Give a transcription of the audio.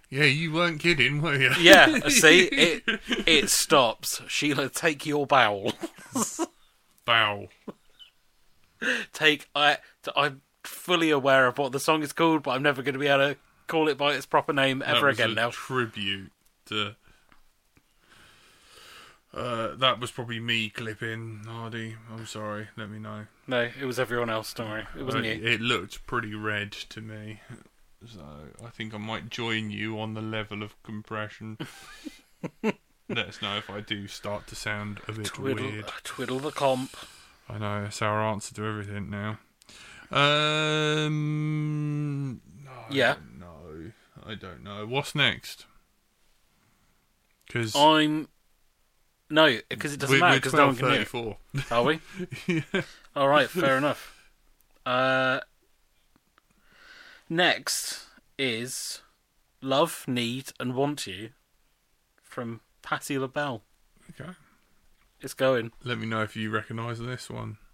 Yeah, you weren't kidding, were you? Yeah, see, it stops. Sheila, take your bow. Bow. I'm fully aware of what the song is called, but I'm never going to be able to call it by its proper name ever again now. Tribute to... that was probably me clipping, Hardy. I'm sorry, let me know. No, it was everyone else, don't worry. It wasn't you. It looked pretty red to me. So I think I might join you on the level of compression. Let us know if I do start to sound a bit weird. Twiddle the comp. I know, that's our answer to everything now. Yeah. I don't know. What's next? Because No, because it doesn't matter, because no one can hear. 34. Are we? Yeah. Alright, fair enough. Next is Love, Need and Want You from Patti LaBelle. Okay. It's going. Let me know if you recognise this one.